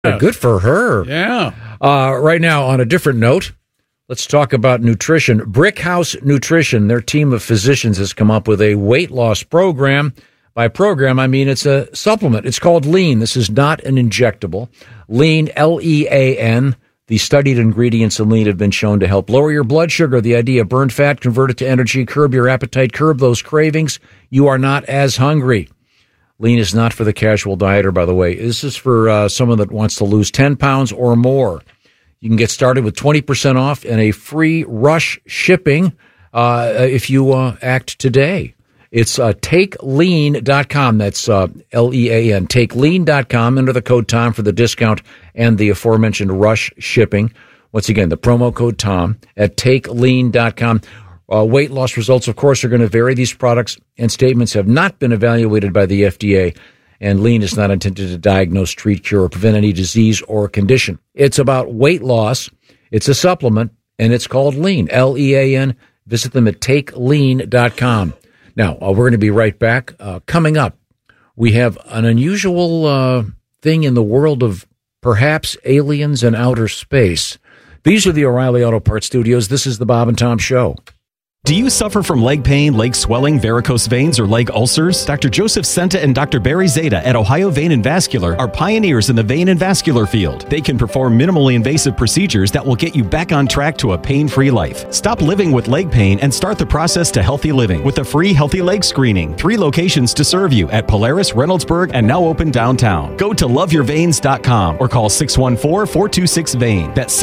Good for her. Yeah. Right now, on a different note, let's talk about nutrition. Brick House Nutrition, their team of physicians has come up with a weight loss program. By program, I mean it's a supplement. It's called Lean. This is not an injectable. Lean, Lean. The studied ingredients in Lean have been shown to help lower your blood sugar. The idea, burn fat, convert it to energy, curb your appetite, curb those cravings. You are not as hungry. Lean is not for the casual dieter, by the way. This is for someone that wants to lose 10 pounds or more. You can get started with 20% off and a free rush shipping if you act today. It's TakeLean.com. That's Lean. TakeLean.com. Enter the code TOM for the discount and the aforementioned rush shipping. Once again, the promo code TOM at TakeLean.com. Weight loss results, of course, are going to vary. These products and statements have not been evaluated by the FDA, and Lean is not intended to diagnose, treat, cure, or prevent any disease or condition. It's about weight loss. It's a supplement, and it's called Lean, Lean. Visit them at TakeLean.com. Now, we're going to be right back. Coming up, we have an unusual thing in the world of perhaps aliens and outer space. These are the O'Reilly Auto Parts Studios. This is the Bob and Tom Show. Do you suffer from leg pain, leg swelling, varicose veins, or leg ulcers? Dr. Joseph Senta and Dr. Barry Zeta at Ohio Vein and Vascular are pioneers in the vein and vascular field. They can perform minimally invasive procedures that will get you back on track to a pain-free life. Stop living with leg pain and start the process to healthy living with a free healthy leg screening. 3 locations to serve you at Polaris, Reynoldsburg, and now open downtown. Go to loveyourveins.com or call 614-426-VEIN. That's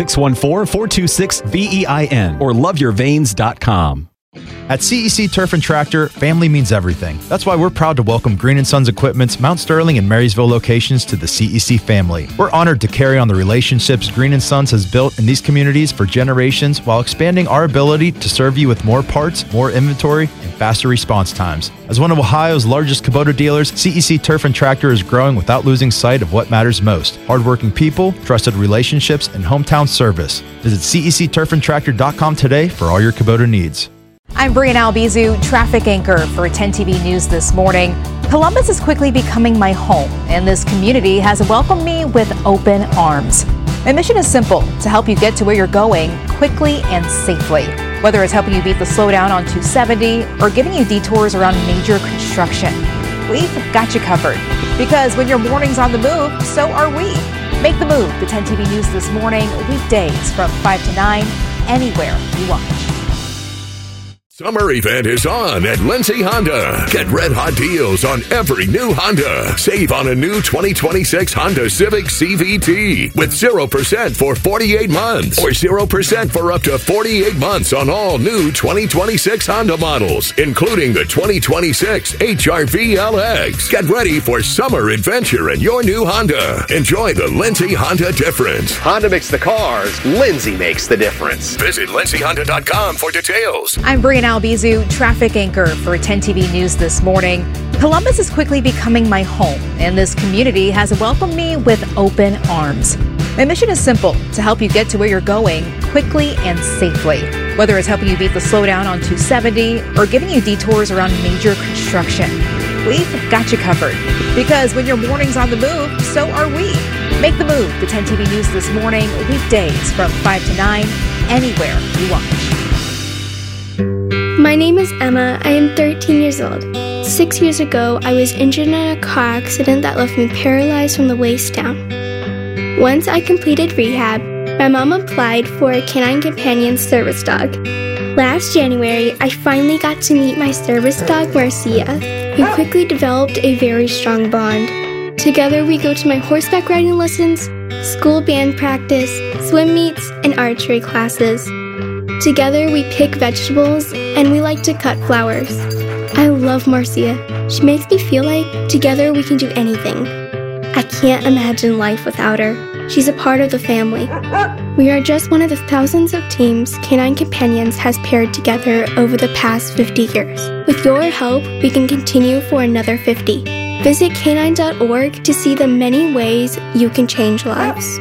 614-426-VEIN or loveyourveins.com. At CEC Turf and Tractor, family means everything. That's why we're proud to welcome Green & Sons Equipment's Mount Sterling and Marysville locations to the CEC family. We're honored to carry on the relationships Green & Sons has built in these communities for generations while expanding our ability to serve you with more parts, more inventory, and faster response times. As one of Ohio's largest Kubota dealers, CEC Turf and Tractor is growing without losing sight of what matters most: hardworking people, trusted relationships, and hometown service. Visit CECTurfandTractor.com today for all your Kubota needs. I'm Brianna Albizu, traffic anchor for 10 TV News this morning. Columbus is quickly becoming my home, and this community has welcomed me with open arms. My mission is simple: to help you get to where you're going quickly and safely. Whether it's helping you beat the slowdown on 270 or giving you detours around major construction, we've got you covered. Because when your morning's on the move, so are we. Make the move to 10 TV News this morning, weekdays from 5 to 9, anywhere you watch. Summer event is on at Lindsay Honda. Get red-hot deals on every new Honda. Save on a new 2026 Honda Civic CVT with 0% for 48 months or 0% for up to 48 months on all new 2026 Honda models, including the 2026 HR-V LX. Get ready for summer adventure in your new Honda. Enjoy the Lindsay Honda difference. Honda makes the cars. Lindsay makes the difference. Visit LindsayHonda.com for details. I'm Brianna Albizu, traffic anchor for 10 TV News this morning. Columbus is quickly becoming my home, and this community has welcomed me with open arms. My mission is simple: to help you get to where you're going quickly and safely. Whether it's helping you beat the slowdown on 270 or giving you detours around major construction, we've got you covered. Because when your morning's on the move, so are we. Make the move to 10 TV News this morning, weekdays from 5 to 9, anywhere you watch. My name is Emma. I am 13 years old. 6 years ago, I was injured in a car accident that left me paralyzed from the waist down. Once I completed rehab, my mom applied for a Canine Companion service dog. Last January, I finally got to meet my service dog, Marcia. We quickly developed a very strong bond. Together, we go to my horseback riding lessons, school band practice, swim meets, and archery classes. Together, we pick vegetables, and we like to cut flowers. I love Marcia. She makes me feel like together we can do anything. I can't imagine life without her. She's a part of the family. We are just one of the thousands of teams Canine Companions has paired together over the past 50 years. With your help, we can continue for another 50. Visit canine.org to see the many ways you can change lives.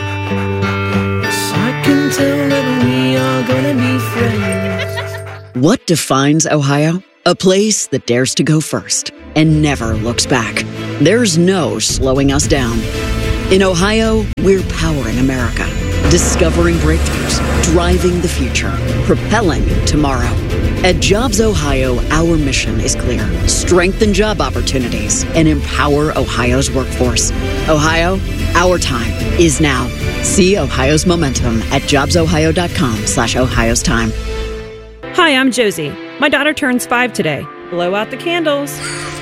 What defines Ohio? A place that dares to go first and never looks back. There's no slowing us down. In Ohio, we're powering America, discovering breakthroughs, driving the future, propelling tomorrow. At Jobs Ohio, our mission is clear. Strengthen job opportunities and empower Ohio's workforce. Ohio, our time is now. See Ohio's momentum at jobsohio.com/Ohio's time. Hi, I'm Josie. My daughter turns 5 today. Blow out the candles.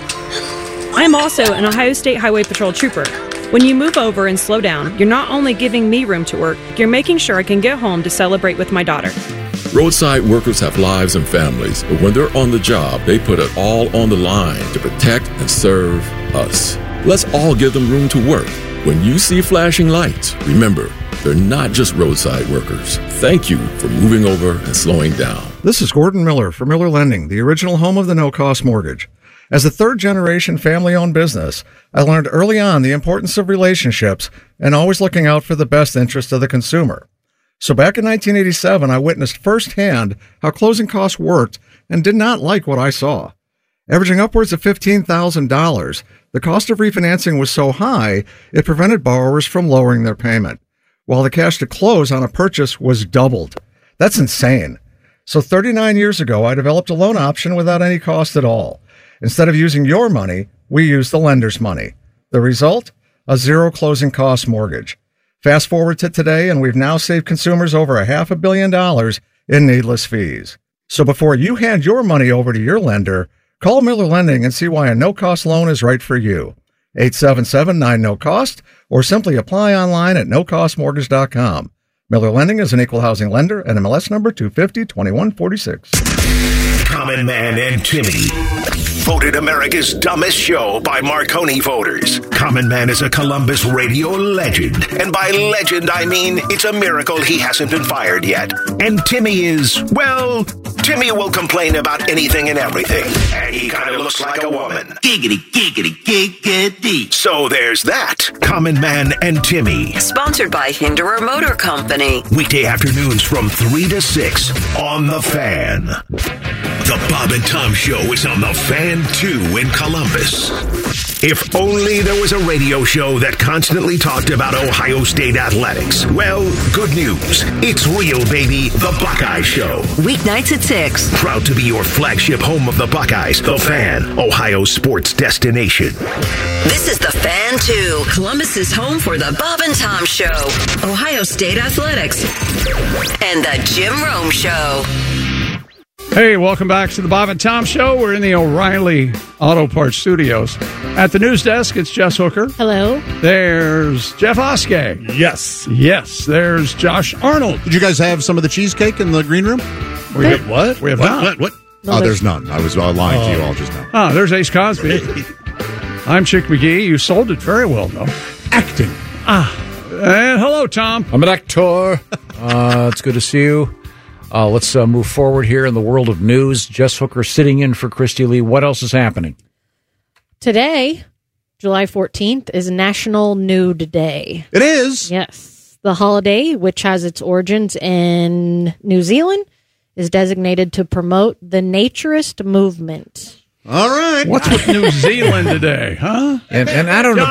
I'm also an Ohio State Highway Patrol trooper. When you move over and slow down, you're not only giving me room to work, you're making sure I can get home to celebrate with my daughter. Roadside workers have lives and families, but when they're on the job, they put it all on the line to protect and serve us. Let's all give them room to work. When you see flashing lights, remember, they're not just roadside workers. Thank you for moving over and slowing down. This is Gordon Miller for Miller Lending, the original home of the no-cost mortgage. As a third-generation family-owned business, I learned early on the importance of relationships and always looking out for the best interest of the consumer. So back in 1987, I witnessed firsthand how closing costs worked and did not like what I saw. Averaging upwards of $15,000, the cost of refinancing was so high, it prevented borrowers from lowering their payment, while the cash to close on a purchase was doubled. That's insane. So 39 years ago, I developed a loan option without any cost at all. Instead of using your money, we used the lender's money. The result? A zero closing cost mortgage. Fast forward to today, and we've now saved consumers over $500 million in needless fees. So before you hand your money over to your lender, call Miller Lending and see why a no-cost loan is right for you. 877-9-NO-COST, or simply apply online at nocostmortgage.com. Miller Lending is an equal housing lender, NMLS number 250-2146. Common Man and Timmy. Voted America's dumbest show by Marconi voters. Common Man is a Columbus radio legend. And by legend, I mean it's a miracle he hasn't been fired yet. And Timmy is, well, Timmy will complain about anything and everything. And he kind of looks like a woman. Giggity, giggity, giggity. So there's that. Common Man and Timmy. Sponsored by Hinderer Motor Company. Weekday afternoons from 3 to 6 on The Fan. The Bob and Tom Show is on The Fan 2 in Columbus. If only there was a radio show that constantly talked about Ohio State athletics. Well, good news. It's real, baby. The Buckeye Show. Weeknights at 6. Proud to be your flagship home of the Buckeyes. The Fan, Ohio sports destination. This is The Fan 2. Columbus's home for the Bob and Tom Show. Ohio State athletics. And the Jim Rome Show. Hey, welcome back to the Bob and Tom Show. We're in the O'Reilly Auto Parts Studios. At the news desk, it's Jess Hooker. Hello. There's Jeff Oskey. Yes. Yes. There's Josh Arnold. Did you guys have some of the cheesecake in the green room? We have what? We have not. What? Oh, there's none. I was lying to you all just now. Oh, there's Ace Cosby. I'm Chick McGee. You sold it very well, though. Acting. And hello, Tom. I'm an actor. It's good to see you. Let's move forward here in the world of news. Jess Hooker sitting in for Christy Lee. What else is happening? Today, July 14th, is National Nude Day. It is? Yes. The holiday, which has its origins in New Zealand, is designated to promote the naturist movement. All right. What's with New Zealand today, huh? And I don't know.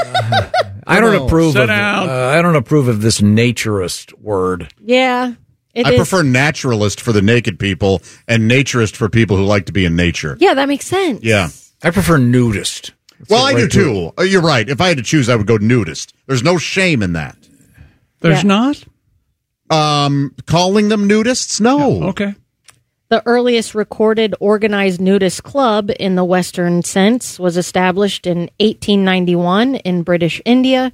I don't approve. Sit down. I don't approve of this naturist word. Yeah. I prefer naturalist for the naked people and naturist for people who like to be in nature. Yeah, that makes sense. Yeah. I prefer nudist. Well, I do too. You're right. If I had to choose, I would go nudist. There's no shame in that. There's not? Calling them nudists? No. Yeah, okay. The earliest recorded organized nudist club in the Western sense was established in 1891 in British India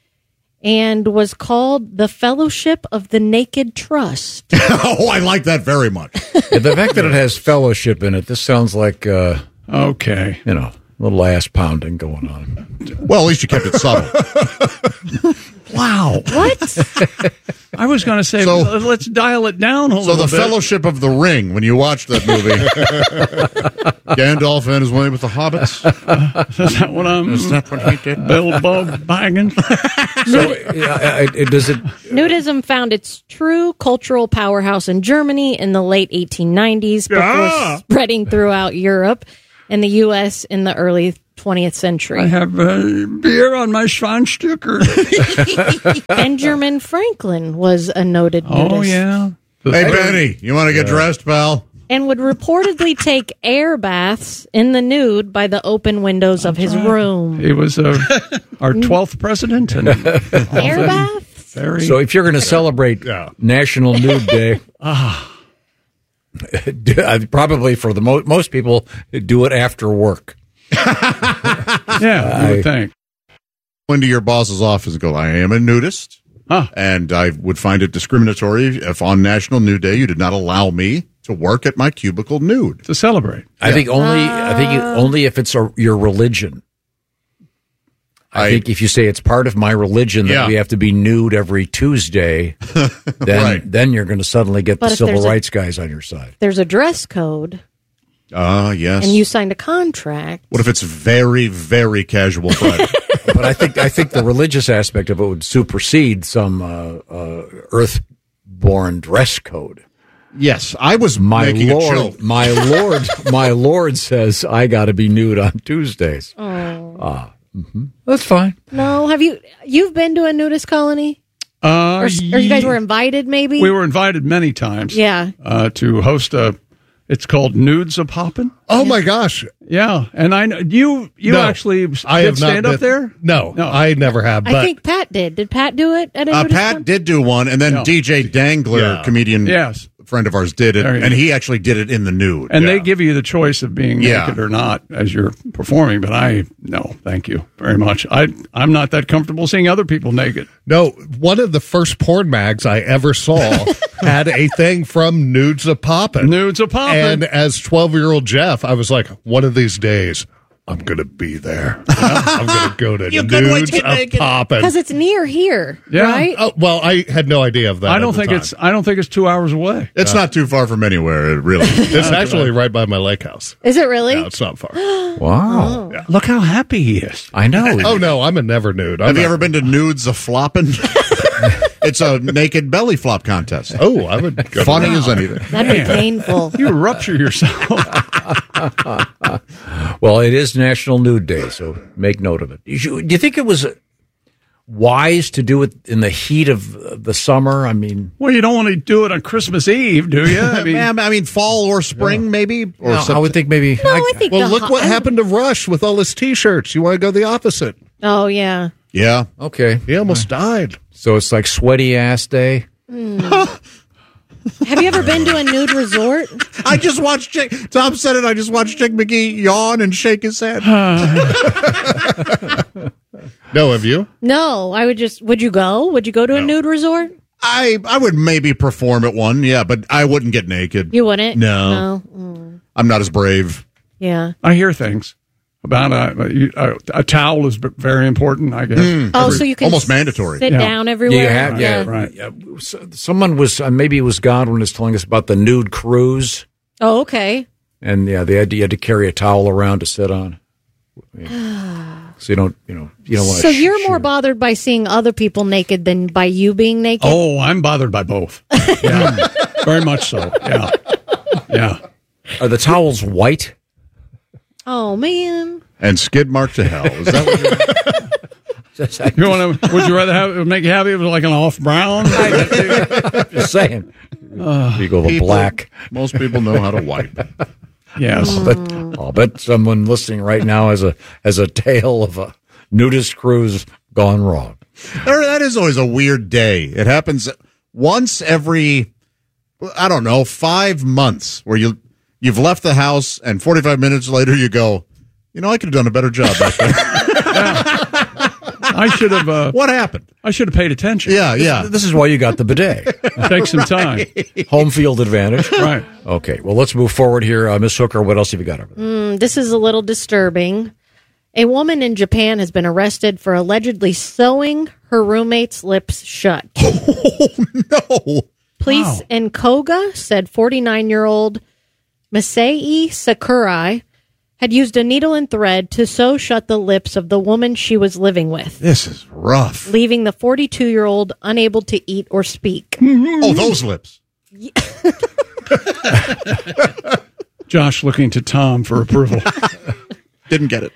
and was called the Fellowship of the Naked Trust. Oh, I like that very much. The fact that it has fellowship in it, this sounds like, okay, a little ass pounding going on. Well, at least you kept it subtle. Wow. What? I was going to say, let's dial it down a little bit. So the Fellowship of the Ring, when you watch that movie, Gandalf and his way with the hobbits. Is that what he did? Bilbo Baggins? Does it... Nudism found its true cultural powerhouse in Germany in the late 1890s before spreading throughout Europe and the U.S. in the early 20th century. I have beer on my Schwanstücker. Benjamin Franklin was a noted nudist. Oh, yeah. Hey, Benny, you want to get dressed, pal? And would reportedly take air baths in the nude by the open windows of his room. He was our 12th president. And air baths? So if you're going to celebrate National Nude Day, probably for the most people, do it after work. Yeah, you would think. Into your boss's office and go, I am a nudist. And I would find it discriminatory if on National Nude Day you did not allow me to work at my cubicle nude. To celebrate. I think only if it's your religion. I think if you say it's part of my religion that we have to be nude every Tuesday, then you're going to suddenly get the civil rights guys on your side. There's a dress code. Yes. And you signed a contract. What if it's very, very casual Friday? But I think the religious aspect of it would supersede some earth-born dress code. Yes, I was making a joke. My Lord says I got to be nude on Tuesdays. Oh. That's fine. No, you've been to a nudist colony? Or you guys were invited, maybe? We were invited many times. Yeah. To host it's called Nudes a Poppin'. Oh my gosh! Yeah, and I know you actually did stand up there. No, I never have. But I think Pat did. Did Pat do it at a nudist Pat one? did do one, and then DJ Dangler, comedian, friend of ours, did it, and he actually did it in the nude. And they give you the choice of being naked or not as you're performing. But no, thank you very much. I'm not that comfortable seeing other people naked. No, one of the first porn mags I ever saw had a thing from Nudes a Poppin'. Nudes a Poppin'. And as 12-year-old Jeff, I was like, one of these days, I'm going to be there. I'm going to go to Nudes a Poppin'. Because it's near here, right? Oh, well, I had no idea of that. I don't think it's 2 hours away. It's not too far from anywhere, really. It's actually right by my lake house. Is it really? No, it's not far. Wow. Yeah. Look how happy he is. I know. Oh, no, I'm a never nude. Have you ever been to Nudes a Floppin'? It's a naked belly flop contest. Oh, I would go. Funny as anything. That'd be painful. You rupture yourself. Well, it is National Nude Day, so make note of it. Do you think it was wise to do it in the heat of the summer? I mean, well, you don't want to do it on Christmas Eve, do you? I mean, fall or spring, maybe. Or I would think maybe. No, I think. Well, look what happened to Rush with all his T-shirts. You want to go the opposite? Oh yeah. Yeah. Okay. He almost died. So it's like sweaty ass day. Have you ever been to a nude resort? I just watched Tom said it. I just watched Chick McGee yawn and shake his head. No, have you? No, would you go? Would you go to a nude resort? I would maybe perform at one, but I wouldn't get naked. You wouldn't? No. I'm not as brave. Yeah. I hear things about a towel is very important, I guess. So you can almost mandatory. Sit down everywhere. Right. Someone was maybe it was Godwin was telling us about the nude cruise. Oh, okay. And you had to carry a towel around to sit on. So you don't want to. So you're more bothered by seeing other people naked than by you being naked? Oh, I'm bothered by both. Yeah, very much so. Yeah, yeah. Are the towels white? Oh man! And skid mark to hell. Is that what you want to? Would you rather make you happy if it was like an off brown? Just saying. You go with black. Most people know how to wipe. Yes, I'll bet someone listening right now has a tale of a nudist cruise gone wrong. That is always a weird day. It happens once every, 5 months, where you've left the house and 45 minutes later you go, I could have done a better job back there. I should have. What happened? I should have paid attention. Yeah. This is why you got the bidet. Take some time. Home field advantage. Right. Okay. Well, let's move forward here. Miss Hooker, what else have you got over there? This is a little disturbing. A woman in Japan has been arrested for allegedly sewing her roommate's lips shut. Oh, no. Police in Koga said 49-year-old Masai Sakurai had used a needle and thread to sew shut the lips of the woman she was living with. This is rough. Leaving the 42-year-old unable to eat or speak. Oh, those lips. Josh looking to Tom for approval. Didn't get it.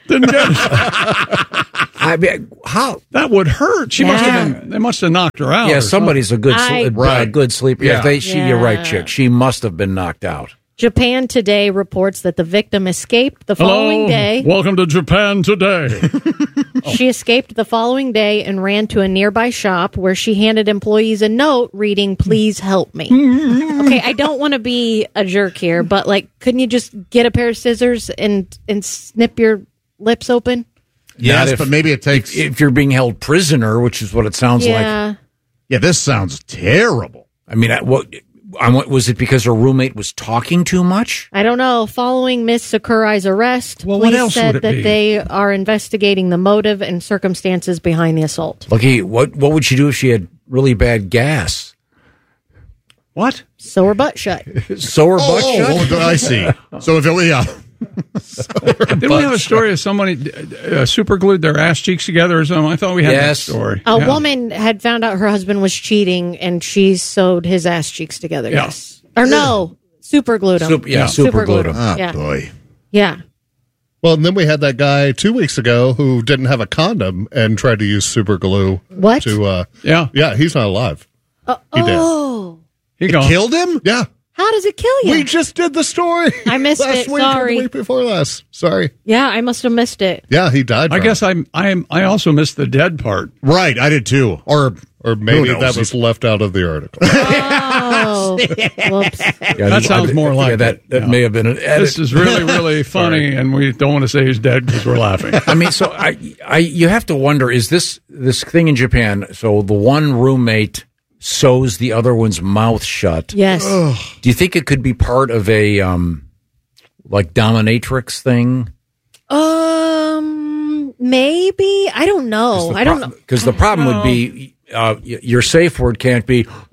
I mean, how that would hurt? She must have been. They must have knocked her out. Yeah, somebody's a good good sleeper. Yeah. You're right, chick. She must have been knocked out. Japan Today reports that the victim escaped the following day. Welcome to Japan Today. She escaped the following day and ran to a nearby shop where she handed employees a note reading, "Please help me." Okay, I don't want to be a jerk here, but couldn't you just get a pair of scissors and snip your lips open? Yes, but maybe it takes... If you're being held prisoner, which is what it sounds like. Yeah, this sounds terrible. I mean, was it because her roommate was talking too much? I don't know. Following Miss Sakurai's arrest, police said that they are investigating the motive and circumstances behind the assault. Okay, what would she do if she had really bad gas? What? Sew her butt shut. Sew her butt shut? I see. So if Didn't we have a story of somebody super glued their ass cheeks together or something? I thought we had that story. A woman had found out her husband was cheating, and she sewed his ass cheeks together. Yeah. Yes, or no, super glued them. Super glued them. Oh boy. Yeah. Well, and then we had that guy 2 weeks ago who didn't have a condom and tried to use super glue. What? To yeah, he's not alive. He did. He killed him? Yeah. How does it kill you? We just did the story. I missed last it. week Sorry. or the week before last. Sorry. Yeah, I must have missed it. Yeah, he died. I guess I also missed the dead part. Right, I did too. Or maybe that was left out of the article. Oh, whoops. That sounds more like that may have been an edit. This is really, really funny, and we don't want to say he's dead because we're laughing. I mean, so you have to wonder, is this thing in Japan, so the one roommate sews the other one's mouth shut. Yes. Ugh. Do you think it could be part of a dominatrix thing? Maybe. I don't know. I don't know. Because the problem would be your safe word can't be. So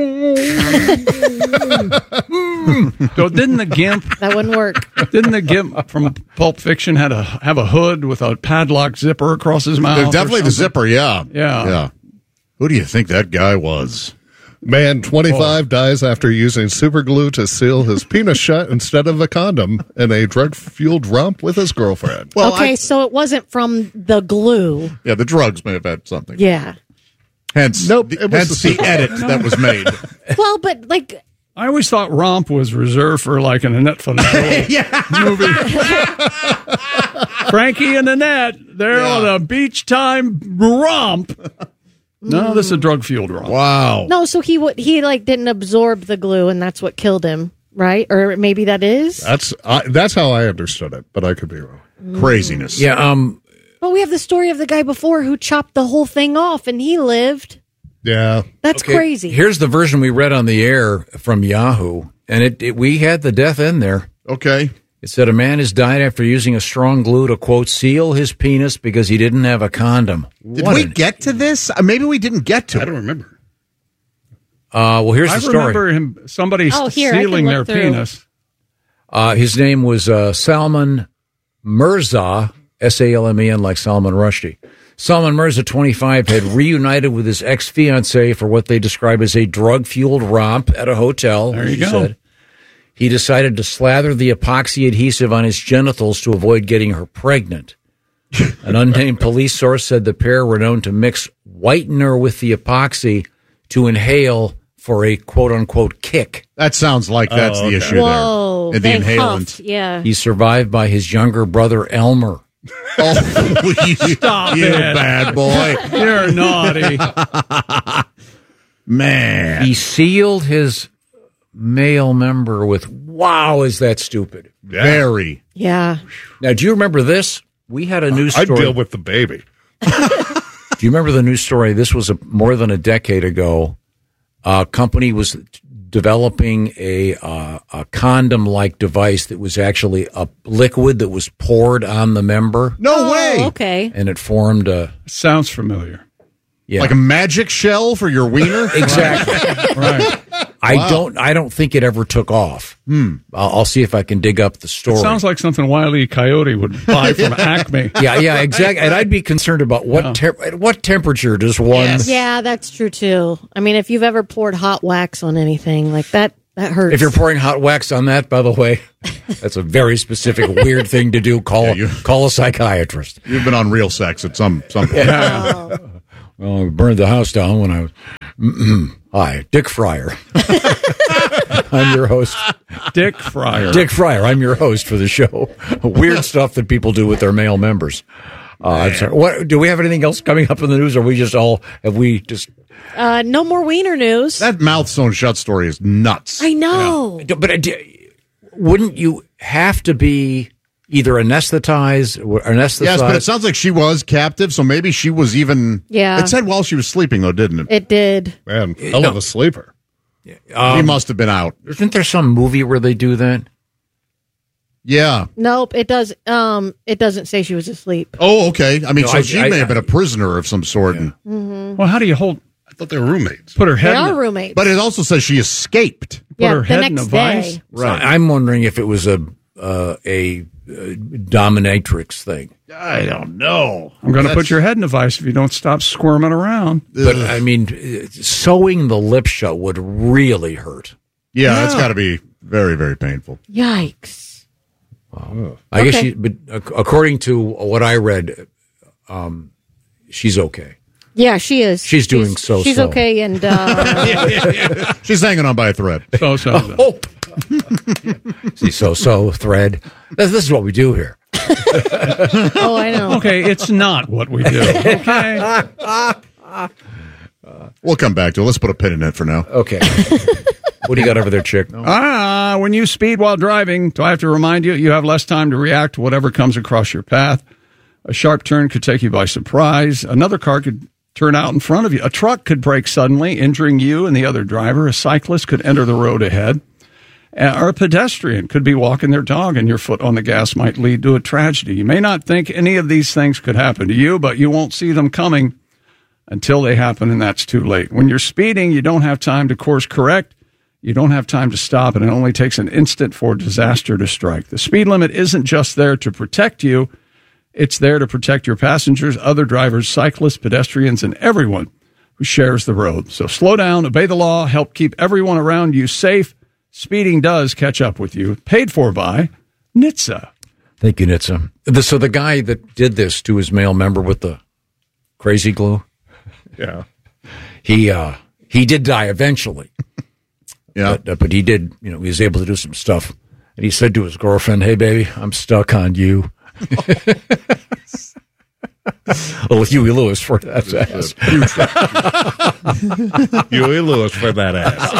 didn't the Gimp that wouldn't work? Didn't the Gimp from Pulp Fiction have a hood with a padlock zipper across his mouth? Definitely the zipper. Yeah. Yeah. Who do you think that guy was? Man, 25 dies after using super glue to seal his penis shut instead of a condom in a drug-fueled romp with his girlfriend. Well, okay, so it wasn't from the glue. Yeah, the drugs may have had something. Yeah. Hence the edit that was made. Well, but I always thought romp was reserved for an Annette Funicello movie. Frankie and Annette, they're on a beach time romp. No, this is a drug-fueled romp. Wow. No, so he didn't absorb the glue, and that's what killed him, right? Or maybe that is? That's how I understood it, but I could be wrong. Craziness. Yeah, But we have the story of the guy before who chopped the whole thing off, and he lived. Yeah. That's crazy. Here's the version we read on the air from Yahoo, and we had the death in there. Okay. It said a man has died after using a strong glue to, quote, seal his penis because he didn't have a condom. Did we get to this? Maybe we didn't get to it. I don't remember. Well, here's the story. I remember somebody sealing their penis. His name was Salman Mirza, S-A-L-M-E-N, like Salman Rushdie. Salman Mirza, 25, had reunited with his ex-fiancée for what they describe as a drug-fueled romp at a hotel. There you go. Said. He decided to slather the epoxy adhesive on his genitals to avoid getting her pregnant. An unnamed police source said the pair were known to mix whitener with the epoxy to inhale for a quote-unquote kick. That sounds like that's the issue Whoa, there. The inhalant. Huffed, yeah. He's survived by his younger brother, Elmer. Stop you it. bad boy. You're naughty. Man. He sealed his male member with, wow, is that stupid? Yeah. Very. Yeah. Now, do you remember this? We had a news story. I deal with the baby. Do you remember the news story? This was more than a decade ago. A company was developing a condom-like device that was actually a liquid that was poured on the member. No way. Okay. And it formed a... Sounds familiar. Yeah. Like a magic shell for your wiener? Exactly. Right. I don't think it ever took off. I'll see if I can dig up the story. It sounds like something Wile E. Coyote would buy from Acme. Yeah, exactly. And I'd be concerned about what temperature does one... Yeah, that's true, too. I mean, if you've ever poured hot wax on anything, like that That hurts. If you're pouring hot wax on that, by the way, that's a very specific, weird thing to do. Call a psychiatrist. You've been on real sex at some point. Yeah. Well, I burned the house down when I was... Hi, Dick Fryer. I'm your host. Dick Fryer. Dick Fryer. I'm your host for the show. Weird stuff that people do with their male members. I'm sorry. What, do we have anything else coming up in the news, or have we just... No more wiener news. That mouth sewn shut story is nuts. I know. Yeah. But wouldn't you have to be either anesthetized? Yes, but it sounds like she was captive, so maybe she was even... Yeah. It said while she was sleeping, though, didn't it? It did. Man, hell of a sleeper. He must have been out. Isn't there some movie where they do that? Yeah. Nope, it does. It doesn't say she was asleep. Oh, okay. I mean, she may have been a prisoner of some sort. Yeah. Mm-hmm. Well, how do you hold... I thought they were roommates. Put her head. They are roommates. But it also says she escaped. Yeah, Put her head in a next vice. day. Right. So I'm wondering if it was a dominatrix thing. I don't know. I'm going to put your head in a vice if you don't stop squirming around. But, I mean, sewing the lip shut would really hurt. Yeah, that's got to be very, very painful. Yikes. I guess but according to what I read, she's okay. Yeah, she is. She's doing so. She's okay, and she's hanging on by a thread. So. Hope. See, so thread. This is what we do here. Oh, I know. Okay, it's not what we do. Okay. We'll come back to it. Let's put a pin in it for now. Okay. What do you got over there, chick? When you speed while driving, do I have to remind you, you have less time to react to whatever comes across your path? A sharp turn could take you by surprise. Another car could turn out in front of you. A truck could brake suddenly, injuring you and the other driver. A cyclist could enter the road ahead. Or a pedestrian could be walking their dog, and your foot on the gas might lead to a tragedy. You may not think any of these things could happen to you, but you won't see them coming until they happen, and that's too late. When you're speeding, you don't have time to course correct. You don't have time to stop, and it only takes an instant for disaster to strike. The speed limit isn't just there to protect you. It's there to protect your passengers, other drivers, cyclists, pedestrians, and everyone who shares the road. So slow down, obey the law, help keep everyone around you safe. Speeding does catch up with you. Paid for by NHTSA. Thank you, NHTSA. So the guy that did this to his male member with the crazy glue, he did die eventually. Yeah, but he did. He was able to do some stuff, and he said to his girlfriend, "Hey, baby, I'm stuck on you." Well, Huey Lewis for that ass. Huey Lewis for that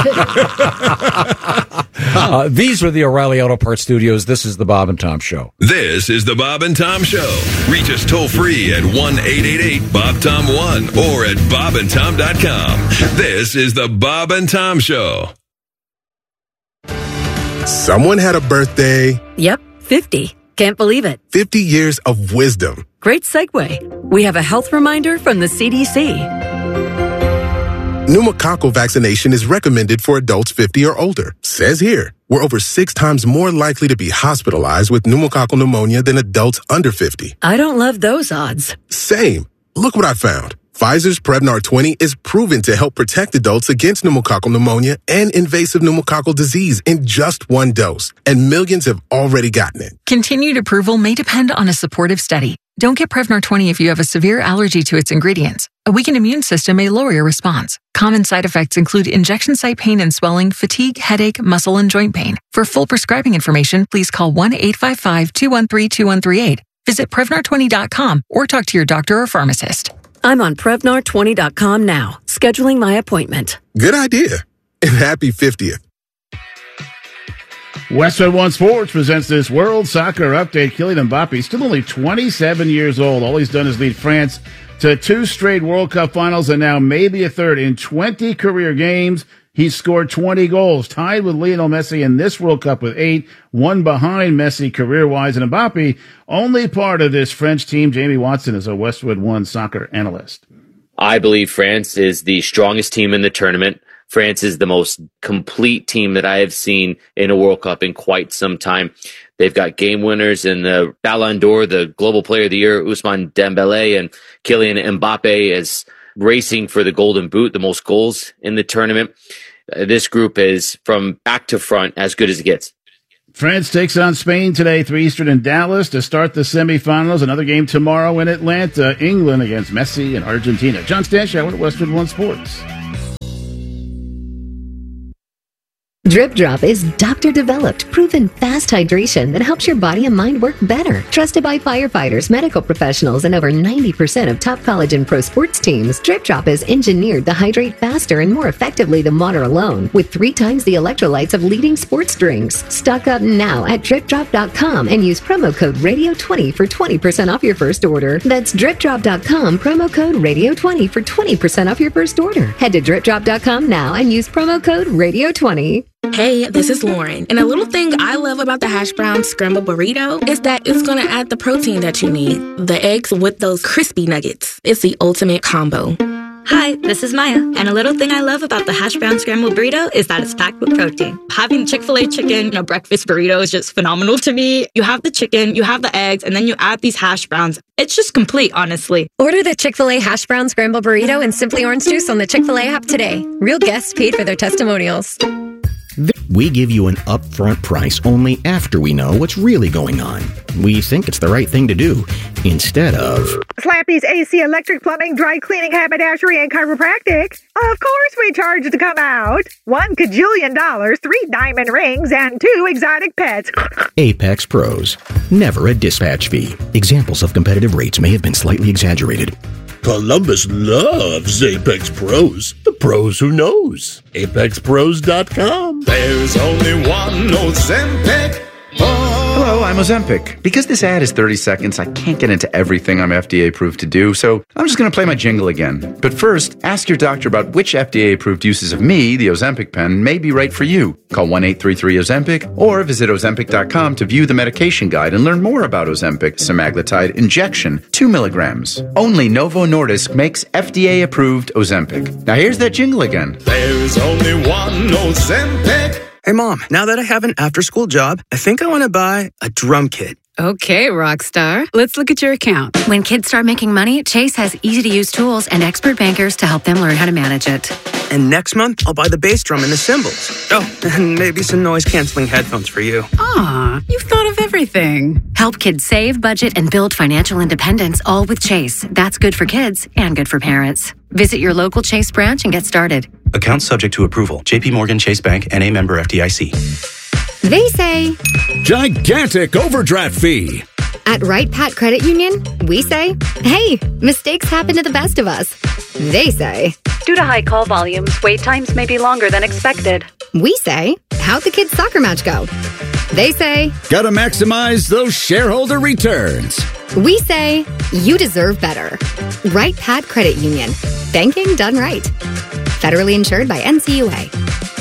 ass. These are the O'Reilly Auto Parts Studios. This is the Bob and Tom Show. This is the Bob and Tom Show. Reach us toll free at 1-888-BOB-TOM-1 or at bobandtom.com. This is the Bob and Tom Show. Someone had a birthday. Yep, 50. Can't believe it. 50 years of wisdom. Great segue. We have a health reminder from the CDC. Pneumococcal vaccination is recommended for adults 50 or older. Says here, we're over 6 times more likely to be hospitalized with pneumococcal pneumonia than adults under 50. I don't love those odds. Same. Look what I found. Pfizer's Prevnar 20 is proven to help protect adults against pneumococcal pneumonia and invasive pneumococcal disease in just 1 dose, and millions have already gotten it. Continued approval may depend on a supportive study. Don't get Prevnar 20 if you have a severe allergy to its ingredients. A weakened immune system may lower your response. Common side effects include injection site pain and swelling, fatigue, headache, muscle, and joint pain. For full prescribing information, please call 1-855-213-2138. Visit Prevnar20.com or talk to your doctor or pharmacist. I'm on Prevnar20.com now, scheduling my appointment. Good idea. And happy 50th. Westwood One Sports presents this World Soccer Update. Kylian Mbappe, still only 27 years old. All he's done is lead France to 2 straight World Cup finals and now maybe a third. In 20 career games, he's scored 20 goals, tied with Lionel Messi in this World Cup with 8, one behind Messi career-wise. And Mbappe, only part of this French team. Jamie Watson is a Westwood One soccer analyst. I believe France is the strongest team in the tournament. France is the most complete team that I have seen in a World Cup in quite some time. They've got game winners in the Ballon d'Or, the Global Player of the Year, Ousmane Dembélé, and Kylian Mbappe is racing for the Golden Boot, the most goals in the tournament. This group is, from back to front, as good as it gets. France takes on Spain today, 3 Eastern in Dallas to start the semifinals. Another game tomorrow in Atlanta. England against Messi and Argentina. John Stanshower at Westwood One Sports. Drip Drop is doctor-developed, proven fast hydration that helps your body and mind work better. Trusted by firefighters, medical professionals, and over 90% of top college and pro sports teams, Drip Drop is engineered to hydrate faster and more effectively than water alone, with 3 times the electrolytes of leading sports drinks. Stock up now at DripDrop.com and use promo code Radio20 for 20% off your first order. That's DripDrop.com, promo code Radio20 for 20% off your first order. Head to DripDrop.com now and use promo code Radio20. Hey, this is Lauren. And a little thing I love about the hash brown scrambled burrito is that it's going to add the protein that you need. The eggs with those crispy nuggets. It's the ultimate combo. Hi, this is Maya. And a little thing I love about the hash brown scrambled burrito is that it's packed with protein. Having Chick-fil-A chicken in a breakfast burrito is just phenomenal to me. You have the chicken, you have the eggs, and then you add these hash browns. It's just complete, honestly. Order the Chick-fil-A hash brown scrambled burrito and Simply Orange Juice on the Chick-fil-A app today. Real guests paid for their testimonials. We give you an upfront price only after we know what's really going on. We think it's the right thing to do, instead of Slappy's AC, electric, plumbing, dry cleaning, haberdashery, and chiropractic. Of course we charge to come out. $1 kajillion, 3 diamond rings, and 2 exotic pets. Apex Pros. Never a dispatch fee. Examples of competitive rates may have been slightly exaggerated. Columbus loves Apex Pros. The pros who knows. ApexPros.com. There's only one Ozempic. Hello, I'm Ozempic. Because this ad is 30 seconds, I can't get into everything I'm FDA approved to do, so I'm just going to play my jingle again. But first, ask your doctor about which FDA approved uses of me, the Ozempic pen, may be right for you. Call 1-833-OZEMPIC or visit Ozempic.com to view the medication guide and learn more about Ozempic semaglutide injection, 2 milligrams. Only Novo Nordisk makes FDA approved Ozempic. Now here's that jingle again. There's only one Ozempic. Hey, Mom, now that I have an after-school job, I think I want to buy a drum kit. Okay, Rockstar. Let's look at your account. When kids start making money, Chase has easy-to-use tools and expert bankers to help them learn how to manage it. And next month, I'll buy the bass drum and the cymbals. Oh, and maybe some noise-canceling headphones for you. Aw, you've thought of everything. Help kids save, budget, and build financial independence, all with Chase. That's good for kids and good for parents. Visit your local Chase branch and get started. Account subject to approval. J.P. Morgan Chase Bank, N.A. member FDIC. They say gigantic overdraft fee. At Wright Pat Credit Union, we say, hey, mistakes happen to the best of us. They say, due to high call volumes, wait times may be longer than expected. We say, how'd the kids' soccer match go? They say, gotta maximize those shareholder returns. We say, you deserve better. Wright Pat Credit Union. Banking done right. Federally insured by NCUA.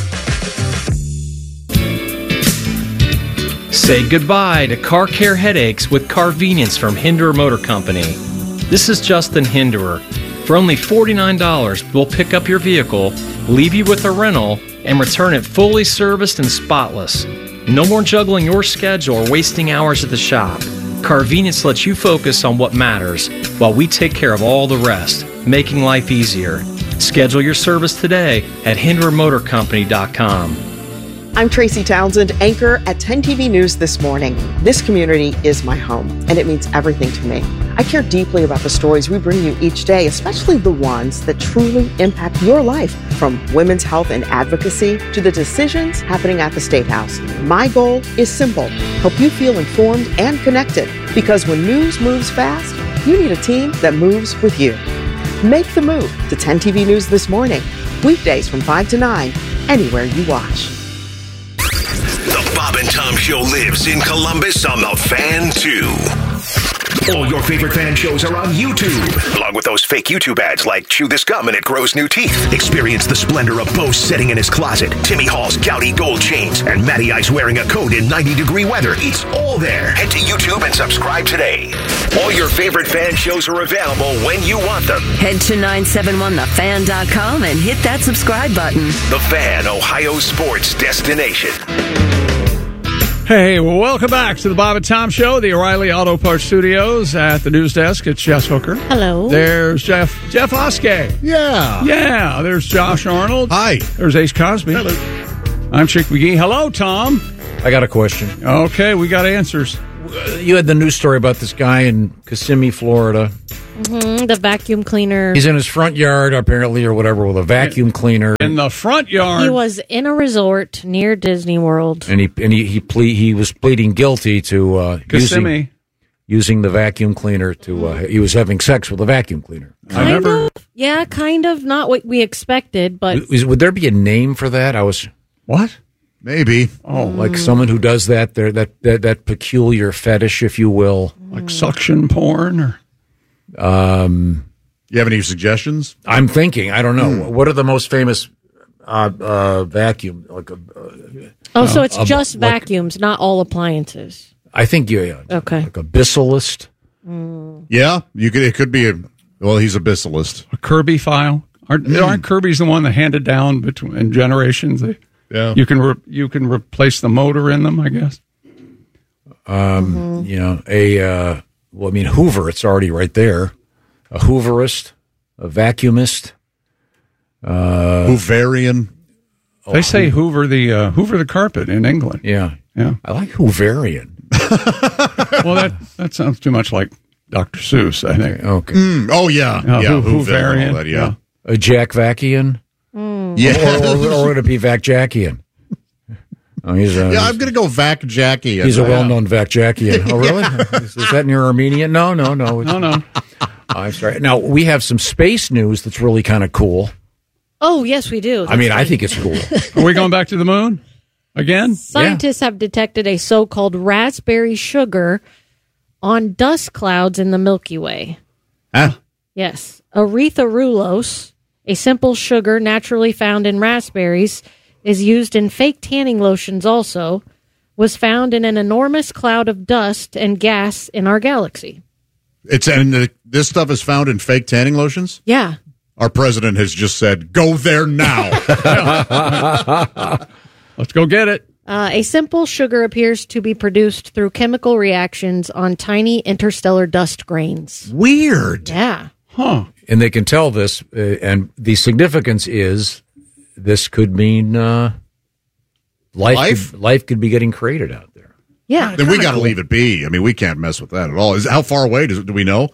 Say goodbye to car care headaches with Carvenience from Hinderer Motor Company. This is Justin Hinderer. For only $49, we'll pick up your vehicle, leave you with a rental, and return it fully serviced and spotless. No more juggling your schedule or wasting hours at the shop. Carvenience lets you focus on what matters while we take care of all the rest, making life easier. Schedule your service today at HindererMotorCompany.com. I'm Tracy Townsend, anchor at 10 TV News This Morning. This community is my home, and it means everything to me. I care deeply about the stories we bring you each day, especially the ones that truly impact your life, from women's health and advocacy to the decisions happening at the State House. My goal is simple: help you feel informed and connected, because when news moves fast, you need a team that moves with you. Make the move to 10 TV News This Morning, weekdays from 5 to 9, anywhere you watch. The Bob and Tom Show lives in Columbus on the Fan 2. All your favorite fan shows are on YouTube, along with those fake YouTube ads like Chew This Gum and It Grows New Teeth. Experience the splendor of Bo sitting in his closet, Timmy Hall's gouty gold chains, and Matty Ice wearing a coat in 90-degree weather. It's all there. Head to YouTube and subscribe today. All your favorite fan shows are available when you want them. Head to 971thefan.com and hit that subscribe button. The Fan, Ohio sports destination. Hey, welcome back to the Bob and Tom Show, the O'Reilly Auto Parts Studios at the news desk. It's Jess Hooker. Hello. There's Jeff Oskey. Yeah. Yeah. There's Josh Arnold. Hi. There's Ace Cosby. Hello. I'm Chick McGee. Hello, Tom. I got a question. Okay, we got answers. You had the news story about this guy in Kissimmee, Florida. The vacuum cleaner. He's in his front yard, apparently, or whatever, with a vacuum cleaner. In the front yard. He was in a resort near Disney World. And he was pleading guilty to using the vacuum cleaner to. He was having sex with a vacuum cleaner. Kind of. Not what we expected, but Would there be a name for that? What? Maybe. Oh, like someone who does that. That peculiar fetish, if you will, like suction porn, or. You have any suggestions? I'm thinking. I don't know. What are the most famous vacuum? So it's just vacuums, not all appliances. I think yeah. Okay. Like a bisselist. Yeah, it could be he's a bisselist. A Kirby file. Aren't Kirby's the one that handed down between generations? Yeah. You can replace the motor in them, I guess. Hoover, it's already right there. A Hooverist, a vacuumist, Hooverian. They say Hoover the carpet in England. Yeah. I like Hooverian. Well, that sounds too much like Dr. Seuss, I think. Okay. Hooverian. Yeah. A Jack Vackian. Yeah. Or would it be Vac Jackian? Oh, I'm going to go Vac Jackie. He's a well-known Vac Jackian. Oh, really? Is that near Armenian? No. No. I'm sorry. Now, we have some space news that's really kind of cool. Oh, yes, we do. I think it's cool. Are we going back to the moon again? Scientists have detected a so-called raspberry sugar on dust clouds in the Milky Way. Huh? Yes. Erythrulose, a simple sugar naturally found in raspberries, is used in fake tanning lotions also, was found in an enormous cloud of dust and gas in our galaxy. This stuff is found in fake tanning lotions? Yeah. Our president has just said, go there now. Let's go get it. A simple sugar appears to be produced through chemical reactions on tiny interstellar dust grains. Weird. Yeah. Huh. And they can tell this, and the significance is this could mean life could be getting created out there. Yeah. Then we got to leave it be. I mean, we can't mess with that at all. How far away do we know?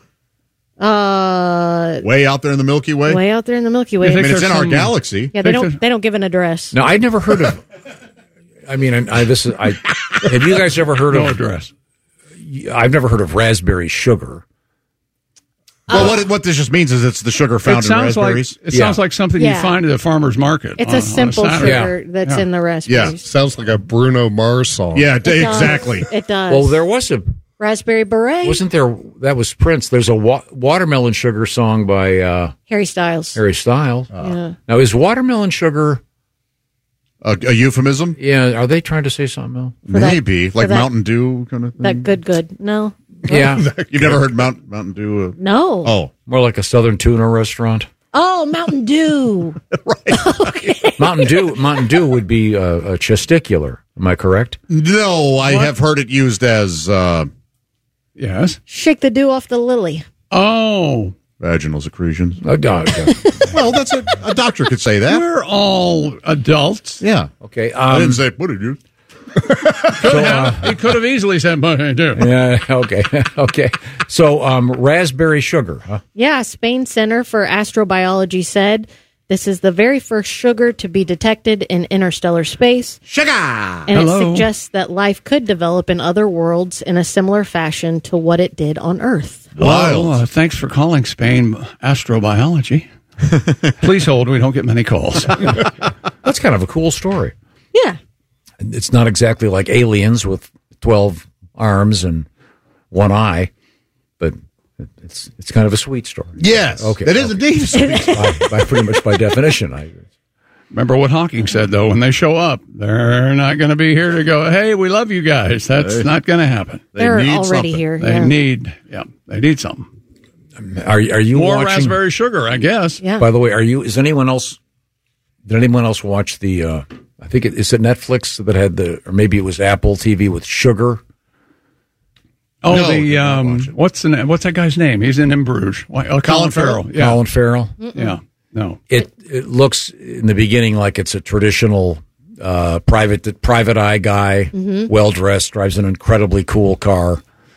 Way out there in the Milky Way? Way out there in the Milky Way. I mean, it's in our galaxy. Yeah, they don't give an address. No, I'd never heard of. I mean, have you guys ever heard of address? I've never heard of raspberry sugar. Well, what this just means is it's the sugar found in raspberries. It sounds like something you find at a farmer's market. It's a simple sugar that's in the raspberries. Yeah, sounds like a Bruno Mars song. Yeah, exactly. It does. Well, there was a raspberry beret. Wasn't there? That was Prince. There's a watermelon sugar song by Harry Styles. Yeah. Now, is watermelon sugar a euphemism? Yeah. Are they trying to say something else? Maybe like Mountain Dew kind of thing. That good. No. Yeah. You've never heard Mountain Dew? No. Oh, more like a Southern tuna restaurant. Oh, Mountain Dew. Right. Okay. Mountain Dew would be a chesticular. Am I correct? No, I have heard it used as yes. Shake the dew off the lily. Oh. Vaginal secretions. A dog. Well, that's a doctor could say that. We're all adults. Yeah. Okay. I didn't say what did you? He could have easily said, "But I do." Yeah. Okay. So, raspberry sugar, huh? Yeah. Spain Center for Astrobiology said this is the very first sugar to be detected in interstellar space. Sugar. And it suggests that life could develop in other worlds in a similar fashion to what it did on Earth. Well, thanks for calling Spain Astrobiology. Please hold. We don't get many calls. That's kind of a cool story. Yeah. It's not exactly like aliens with 12 arms and one eye, but it's kind of a sweet story. Yes. Okay. It is indeed a sweet by pretty much by definition. Remember what Hawking said, though, when they show up, they're not going to be here to go, hey, we love you guys. That's not going to happen. They're already here. They need something. Are you more watching raspberry sugar, I guess. Yeah. By the way, did anyone else watch the I think it's at Netflix that had or maybe it was Apple TV with Sugar. Oh, what's that guy's name? He's in Bruges. Colin Farrell. Yeah. Colin Farrell. Yeah. No. It looks in the beginning like it's a traditional private eye guy, well dressed, drives an incredibly cool car,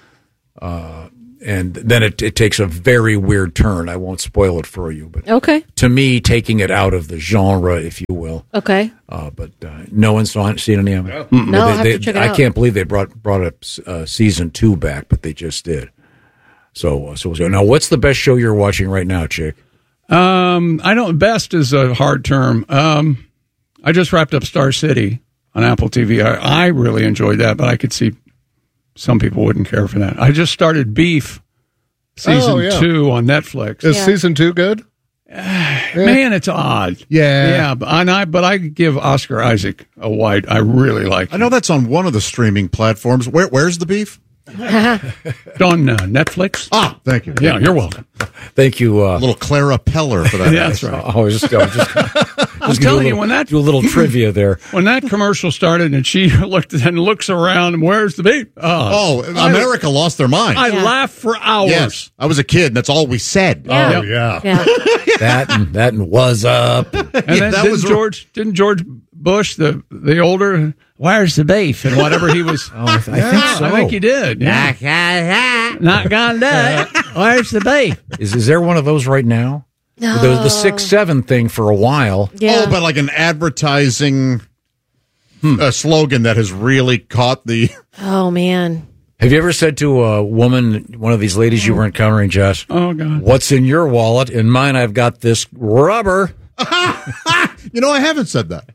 and then it takes a very weird turn. I won't spoil it for you, but okay. To me, taking it out of the genre, if you will. Okay. But no one's seen any of it. No, I'll have to check it out. I can't believe they brought up season 2 back, but they just did. So now, what's the best show you're watching right now, Chick? Best is a hard term. I just wrapped up Star City on Apple TV. I really enjoyed that, but I could see some people wouldn't care for that. I just started Beef season 2 on Netflix. Is season 2 good? Man, it's odd. Yeah. But I give Oscar Isaac a wide. I really like. I know that's on one of the streaming platforms. Where's the Beef? On Netflix. Ah, thank you. Yeah, you're welcome. Thank you. Little Clara Peller for that. Yeah, that's right. I was just I'm telling you, do a little trivia there. When that commercial started and she looks around and where's the Beef? America lost their mind. I laughed for hours. Yes, I was a kid, and that's all we said. Yeah. Oh, yeah. that and was up. And then didn't George Bush, the older, where's the beef? And whatever he was. I think so. I think he did. Yeah. Not gonna do it. Where's the beef? Is there one of those right now? No. There was the 6-7 thing for a while. Yeah. Oh, but like an advertising slogan that has really caught the... Oh, man. Have you ever said to a woman, one of these ladies you were encountering, Jess, oh, God, what's in your wallet? In mine, I've got this rubber. I haven't said that.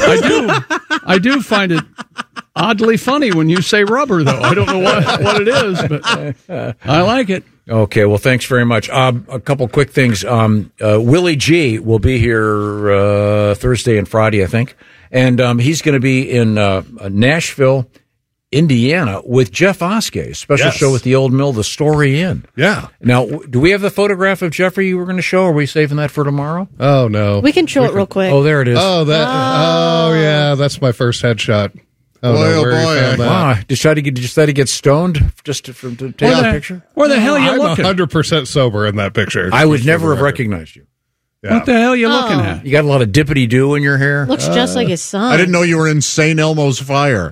I do find it oddly funny when you say rubber, though. I don't know what it is, but I like it. Okay, well, thanks very much. A couple quick things. Willie G will be here Thursday and Friday, I think, and he's going to be in Nashville, Indiana, with Jeff Oskey, special show with the Old Mill, The Story Inn. Yeah. Now, do we have the photograph of Jeffrey you were going to show, or are we saving that for tomorrow? Oh, no. We can show it real quick. Oh, there it is. Oh, yeah, that's my first headshot. Oh, boy. Wow. Did you decide to get stoned just to take a picture? Where the hell are you looking? I'm 100% sober in that picture. I would never have recognized you. Yeah. What the hell are you looking at? You got a lot of dippity-doo in your hair. Looks just like his son. I didn't know you were in St. Elmo's Fire.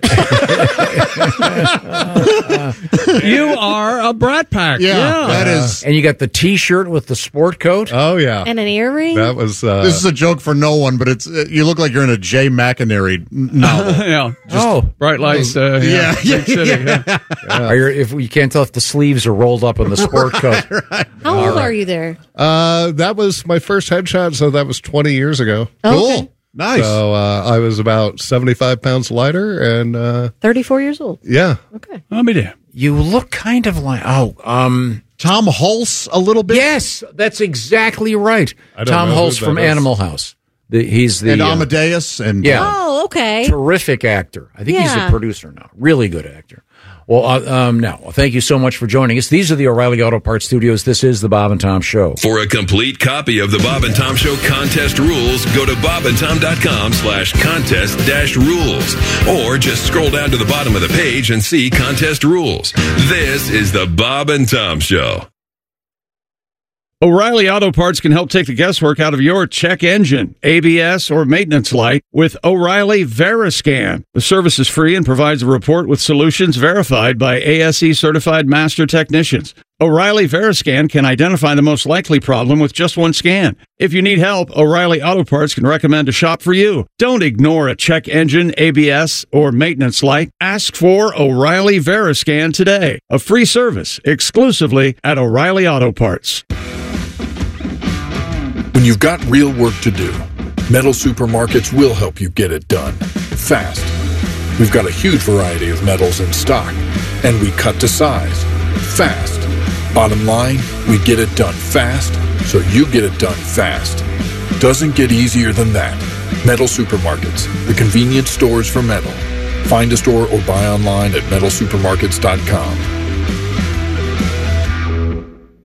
You are a Brat Pack. Yeah, that is. And you got the T-shirt with the sport coat. Oh, yeah. And an earring. That was. This is a joke for no one, but it's you look like you're in a Jay McInerney novel. Yeah. Bright Lights. Big City. Yeah. If you can't tell if the sleeves are rolled up in the sport coat. Right. How old are you there? That was my first headshot, so that was 20 years ago. Oh, okay. Cool. Nice. So I was about 75 pounds lighter and 34 years old. Yeah. Okay. I'll be there. You look kind of like Tom Hulse a little bit. Yes, that's exactly right. Tom Hulse from Animal House. He's the and Amadeus and Oh, okay. Terrific actor. I think he's a producer now. Really good actor. Well, now, thank you so much for joining us. These are the O'Reilly Auto Parts Studios. This is the Bob and Tom Show. For a complete copy of the Bob and Tom Show contest rules, go to bobandtom.com/contest-rules. Or just scroll down to the bottom of the page and see contest rules. This is the Bob and Tom Show. O'Reilly Auto Parts can help take the guesswork out of your check engine, ABS, or maintenance light with O'Reilly Veriscan. The service is free and provides a report with solutions verified by ASE certified master technicians. O'Reilly Veriscan can identify the most likely problem with just one scan. If you need help, O'Reilly Auto Parts can recommend a shop for you. Don't ignore a check engine, ABS, or maintenance light. Ask for O'Reilly Veriscan today. A free service exclusively at O'Reilly Auto Parts. When you've got real work to do, Metal Supermarkets will help you get it done fast. We've got a huge variety of metals in stock, and we cut to size fast. Bottom line, we get it done fast, so you get it done fast. Doesn't get easier than that. Metal Supermarkets, the convenience stores for metal. Find a store or buy online at metalsupermarkets.com.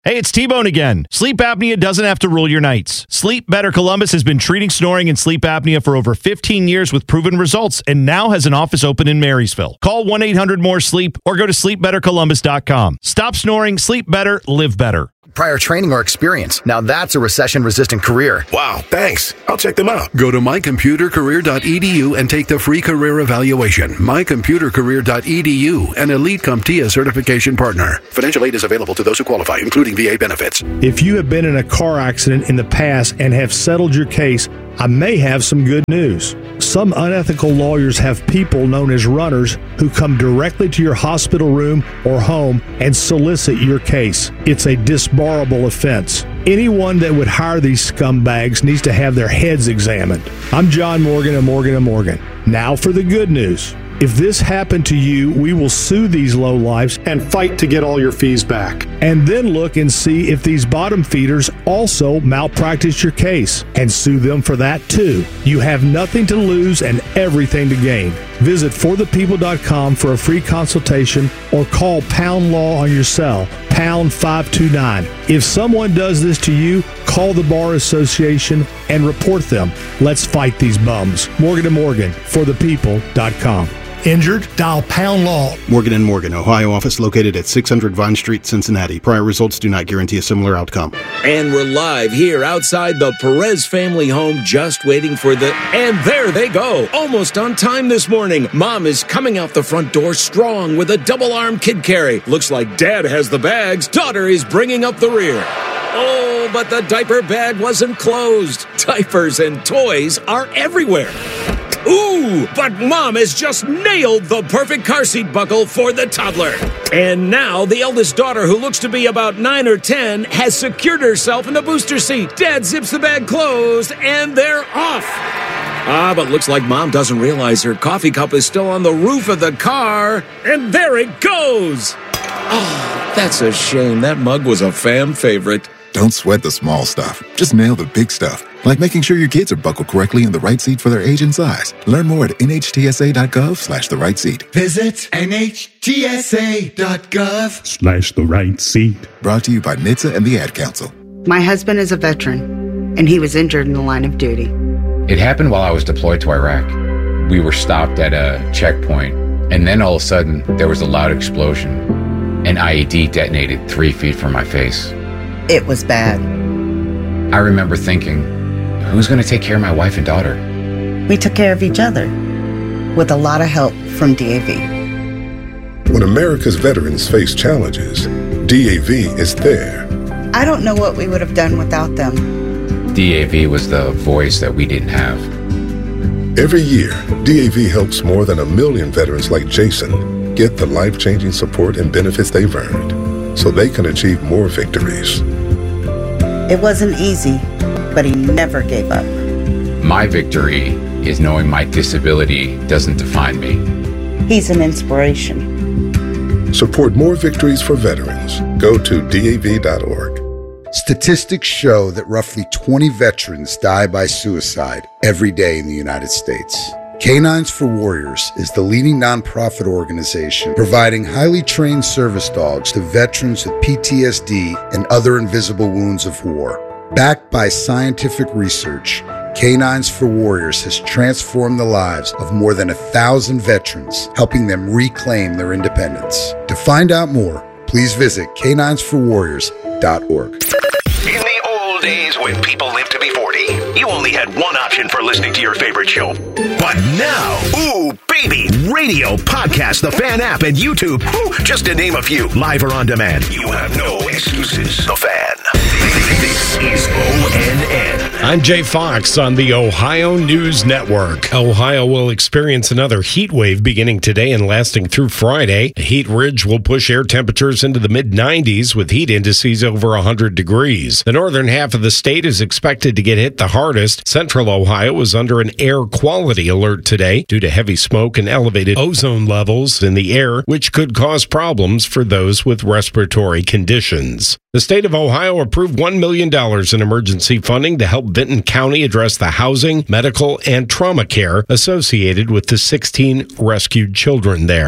Hey, it's T-Bone again. Sleep apnea doesn't have to rule your nights. Sleep Better Columbus has been treating snoring and sleep apnea for over 15 years with proven results and now has an office open in Marysville. Call 1-800-MORE-SLEEP or go to sleepbettercolumbus.com. Stop snoring, sleep better, live better. Prior training or experience. Now that's a recession-resistant career. Wow, thanks. I'll check them out. Go to mycomputercareer.edu and take the free career evaluation. mycomputercareer.edu, an elite CompTIA certification partner. Financial aid is available to those who qualify, including VA benefits. If you have been in a car accident in the past and have settled your case, I may have some good news. Some unethical lawyers have people known as runners who come directly to your hospital room or home and solicit your case. It's a disbarable offense. Anyone that would hire these scumbags needs to have their heads examined. I'm John Morgan of Morgan & Morgan. Now for the good news. If this happened to you, we will sue these lowlifes and fight to get all your fees back. And then look and see if these bottom feeders also malpractice your case and sue them for that too. You have nothing to lose and everything to gain. Visit forthepeople.com for a free consultation or call Pound Law on your cell, pound 529. If someone does this to you, call the Bar Association and report them. Let's fight these bums. Morgan & Morgan, forthepeople.com. Injured? Dial Pound Law. Morgan & Morgan, Ohio office located at 600 Vine Street, Cincinnati. Prior results do not guarantee a similar outcome. And we're live here outside the Perez family home, just waiting for the... And there they go. Almost on time this morning. Mom is coming out the front door strong with a double-arm kid carry. Looks like Dad has the bags. Daughter is bringing up the rear. Oh, but the diaper bag wasn't closed. Diapers and toys are everywhere. Ooh, but Mom has just nailed the perfect car seat buckle for the toddler. And now the eldest daughter, who looks to be about 9 or 10, has secured herself in the booster seat. Dad zips the bag closed, and they're off. But looks like Mom doesn't realize her coffee cup is still on the roof of the car. And there it goes. Oh, that's a shame. That mug was a fam favorite. Don't sweat the small stuff. Just nail the big stuff, like making sure your kids are buckled correctly in the right seat for their age and size. Learn more at nhtsa.gov/the right seat. Visit nhtsa.gov/the right seat. Brought to you by NHTSA and the Ad Council. My husband is a veteran, and he was injured in the line of duty. It happened while I was deployed to Iraq. We were stopped at a checkpoint, and then all of a sudden, there was a loud explosion. An IED detonated 3 feet from my face. It was bad. I remember thinking, who's going to take care of my wife and daughter? We took care of each other, with a lot of help from DAV. When America's veterans face challenges, DAV is there. I don't know what we would have done without them. DAV was the voice that we didn't have. Every year, DAV helps more than 1 million veterans like Jason get the life-changing support and benefits they've earned, so they can achieve more victories. It wasn't easy, but he never gave up. My victory is knowing my disability doesn't define me. He's an inspiration. Support more victories for veterans. Go to DAV.org. Statistics show that roughly 20 veterans die by suicide every day in the United States. Canines for Warriors is the leading nonprofit organization providing highly trained service dogs to veterans with PTSD and other invisible wounds of war. Backed by scientific research, Canines for Warriors has transformed the lives of more than 1,000 veterans, helping them reclaim their independence. To find out more, please visit caninesforwarriors.org. In the old days when people lived to be 40, you only had one option for listening to your favorite show. But now, ooh, baby, radio, podcast, the Fan app, and YouTube, ooh, just to name a few, live or on demand. You have no excuses. The Fan. This is ONN. I'm Jay Fox on the Ohio News Network. Ohio will experience another heat wave beginning today and lasting through Friday. A heat ridge will push air temperatures into the mid-90s with heat indices over 100 degrees. The northern half of the state is expected to get hit the hardest. Central Ohio is under an air quality alert today due to heavy smoke and elevated ozone levels in the air, which could cause problems for those with respiratory conditions. The state of Ohio approved $1 million in emergency funding to help Benton County address the housing, medical, and trauma care associated with the 16 rescued children there.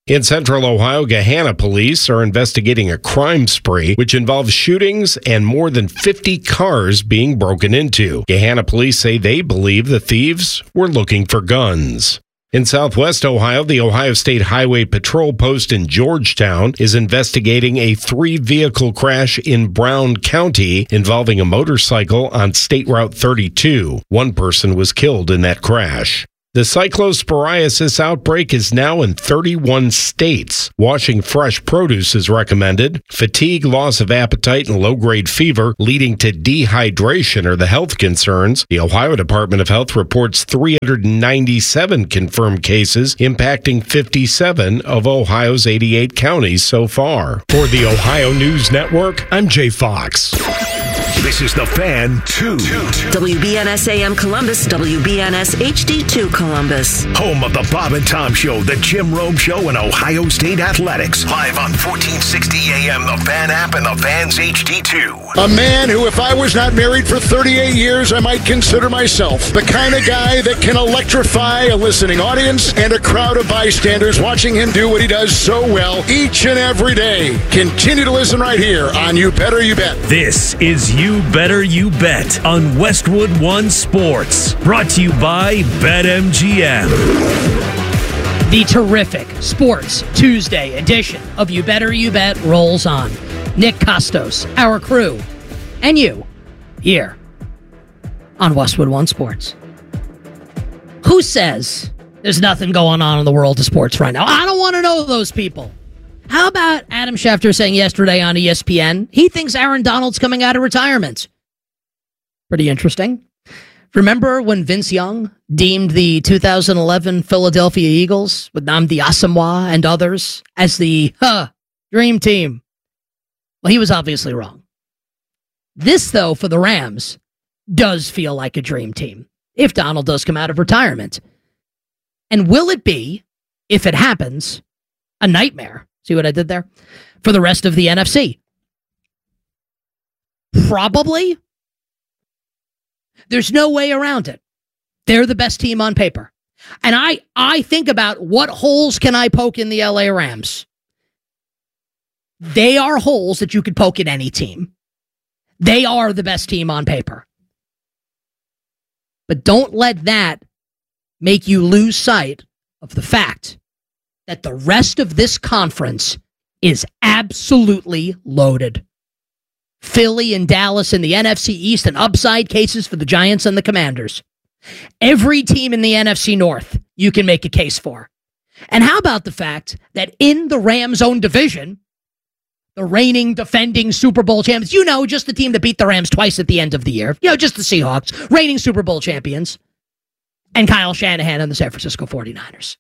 In Central Ohio, Gahanna police are investigating a crime spree which involves shootings and more than 50 cars being broken into. Gahanna police say they believe the thieves were looking for guns. In Southwest Ohio, the Ohio State Highway Patrol Post in Georgetown is investigating a 3-vehicle crash in Brown County involving a motorcycle on State Route 32. One person was killed in that crash. The cyclosporiasis outbreak is now in 31 states. Washing fresh produce is recommended. Fatigue, loss of appetite, and low-grade fever leading to dehydration are the health concerns. The Ohio Department of Health reports 397 confirmed cases, impacting 57 of Ohio's 88 counties so far. For the Ohio News Network, I'm Jay Fox. This is The Fan 2. WBNS AM Columbus, WBNS HD2 Columbus. Home of the Bob and Tom Show, the Jim Rome Show, and Ohio State Athletics. Live on 1460 AM, the Fan app, and the Fan's HD2. A man who, if I was not married for 38 years, I might consider myself the kind of guy that can electrify a listening audience and a crowd of bystanders watching him do what he does so well each and every day. Continue to listen right here on You Better You Bet. This is You Better You Bet on Westwood One Sports. Brought to you by BetMGM. The terrific Sports Tuesday edition of You Better You Bet rolls on. Nick Costos, our crew, and you here on Westwood One Sports. Who says there's nothing going on in the world of sports right now? I don't want to know those people. How about Adam Schefter saying yesterday on ESPN he thinks Aaron Donald's coming out of retirement? Pretty interesting. Remember when Vince Young deemed the 2011 Philadelphia Eagles with Nnamdi Asomugha and others as the dream team? Well, he was obviously wrong. This, though, for the Rams, does feel like a dream team if Donald does come out of retirement. And will it be, if it happens, a nightmare? See what I did there? For the rest of the NFC. Probably. There's no way around it. They're the best team on paper. And I think about what holes can I poke in the LA Rams. They are holes that you could poke in any team. They are the best team on paper. But don't let that make you lose sight of the fact that the rest of this conference is absolutely loaded. Philly and Dallas in the NFC East and upside cases for the Giants and the Commanders. Every team in the NFC North you can make a case for. And how about the fact that in the Rams' own division, the reigning, defending Super Bowl champions, just the team that beat the Rams twice at the end of the year, just the Seahawks, reigning Super Bowl champions, and Kyle Shanahan and the San Francisco 49ers.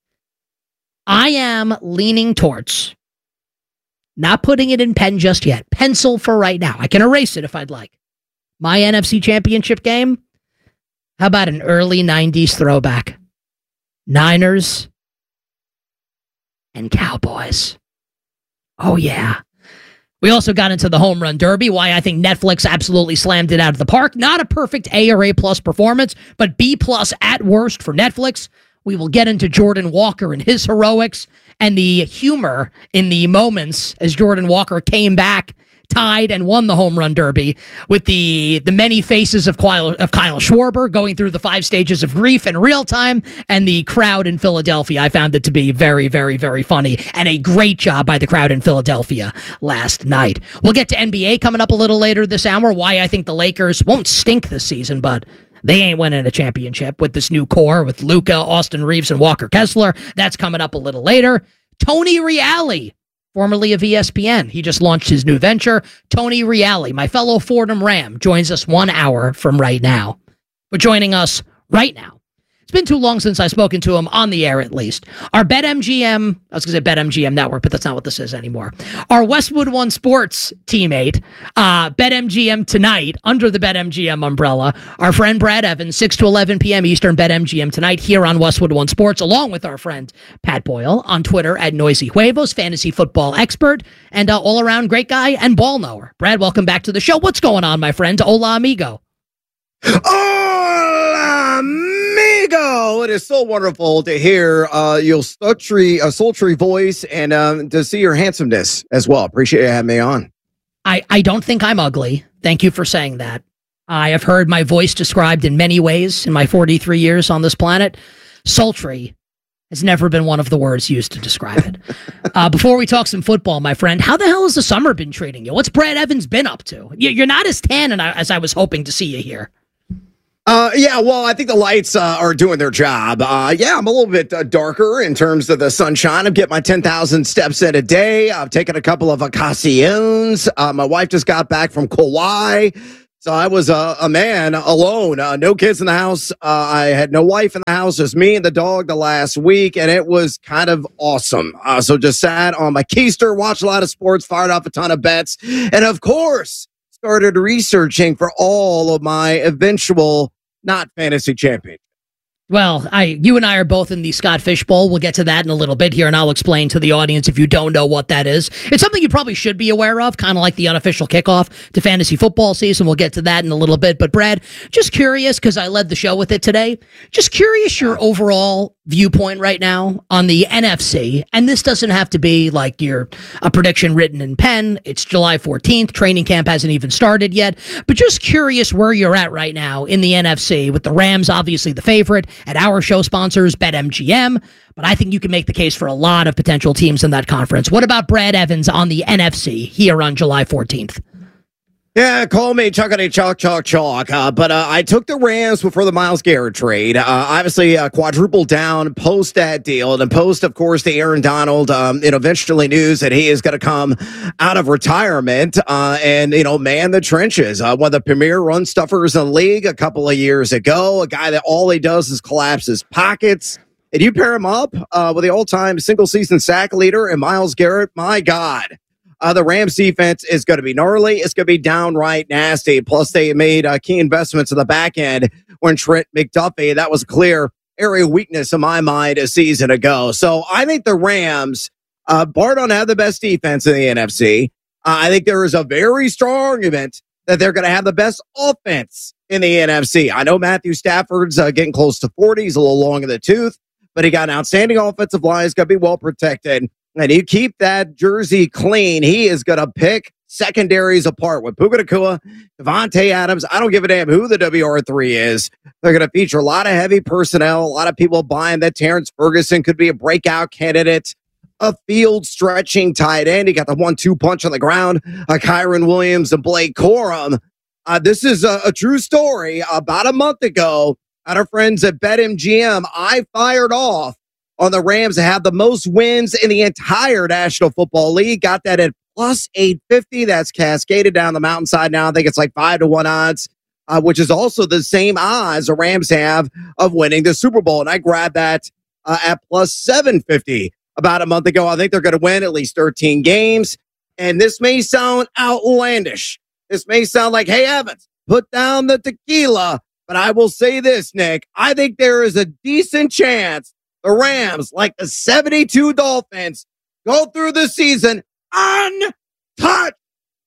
I am leaning towards, not putting it in pen just yet, pencil for right now. I can erase it if I'd like. My NFC Championship game, how about an early 90s throwback? Niners and Cowboys. Oh, yeah. We also got into the home run derby, why I think Netflix absolutely slammed it out of the park. Not a perfect A or A+ performance, but B+ at worst for Netflix. We will get into Jordan Walker and his heroics and the humor in the moments as Jordan Walker came back, tied, and won the home run derby with the many faces of Kyle Schwarber going through the 5 stages of grief in real time, and the crowd in Philadelphia. I found it to be very, very, very funny, and a great job by the crowd in Philadelphia last night. We'll get to NBA coming up a little later this hour, why I think the Lakers won't stink this season, but they ain't winning a championship with this new core with Luka, Austin Reeves, and Walker Kessler. That's coming up a little later. Tony Reale, formerly of ESPN. He just launched his new venture. Tony Reale, my fellow Fordham Ram, joins us 1 hour from right now. But joining us right now, it's been too long since I've spoken to him on the air, at least. Our BetMGM, I was going to say BetMGM Network, but that's not what this is anymore. Our Westwood One Sports teammate, BetMGM Tonight, under the BetMGM umbrella. Our friend Brad Evans, 6 to 11 p.m. Eastern, BetMGM Tonight, here on Westwood One Sports, along with our friend Pat Boyle on Twitter at Noisy Huevos, fantasy football expert, and all-around great guy and ball knower. Brad, welcome back to the show. What's going on, my friend? Hola, amigo. Hola, amigo. it is so wonderful to hear your sultry voice and to see your handsomeness as well. Appreciate you having me on. I don't think I'm ugly. Thank you for saying that. I have heard my voice described in many ways in my 43 years on this planet. Sultry has never been one of the words used to describe it. Before we talk some football, my friend, how the hell has the summer been treating you? What's Brad Evans been up to? You're not as tan as I was hoping to see you here. Yeah, well, I think the lights are doing their job. Yeah, I'm a little bit darker in terms of the sunshine. I'm getting my 10,000 steps in a day. I've taken a couple of vacaciones. My wife just got back from Kauai. So I was a man alone, no kids in the house. I had no wife in the house, just me and the dog the last week, and it was kind of awesome. So just sat on my keister, watched a lot of sports, fired off a ton of bets, and of course, started researching for all of my eventual not fantasy champion. Well, you and I are both in the Scott Fish Bowl. We'll get to that in a little bit here, and I'll explain to the audience if you don't know what that is. It's something you probably should be aware of, kind of like the unofficial kickoff to fantasy football season. We'll get to that in a little bit. But, Brad, just curious, because I led the show with it today, just curious your overall viewpoint right now on the NFC. And this doesn't have to be like a prediction written in pen. It's July 14th. Training camp hasn't even started yet. But just curious where you're at right now in the NFC, with the Rams obviously the favorite, at our show sponsors, BetMGM. But I think you can make the case for a lot of potential teams in that conference. What about Brad Evans on the NFC here on July 14th? Yeah, call me Chuckity Chalk. But I took the Rams before the Myles Garrett trade. Obviously, quadrupled down post that deal, and post, of course, the Aaron Donald. Eventually news that he is going to come out of retirement and man the trenches. One of the premier run stuffers in the league a couple of years ago. A guy that all he does is collapse his pockets. And you pair him up with the all-time single-season sack leader and Myles Garrett. My God. The Rams defense is going to be gnarly. It's going to be downright nasty. Plus, they made key investments in the back end when Trent McDuffie. That was a clear area of weakness in my mind a season ago. So I think the Rams, bar don't have the best defense in the NFC. I think there is a very strong argument that they're going to have the best offense in the NFC. I know Matthew Stafford's getting close to 40. He's a little long in the tooth, but he got an outstanding offensive line. He's going to be well protected. And you keep that jersey clean, he is going to pick secondaries apart with Puka Nacua, Devontae Adams. I don't give a damn who the WR3 is. They're going to feature a lot of heavy personnel, a lot of people buying that Terrence Ferguson could be a breakout candidate, a field-stretching tight end. He got the 1-2 punch on the ground, Kyren Williams and Blake Corum. This is a true story. About a month ago, at our friends at BetMGM, I fired off on the Rams to have the most wins in the entire National Football League. Got that at plus 850. That's cascaded down the mountainside now. I think it's like 5-1 odds, which is also the same odds the Rams have of winning the Super Bowl. And I grabbed that at plus 750 about a month ago. I think they're going to win at least 13 games. And this may sound outlandish. This may sound like, hey, Evans, put down the tequila. But I will say this, Nick. I think there is a decent chance the Rams, like the 72 Dolphins, go through the season untouched,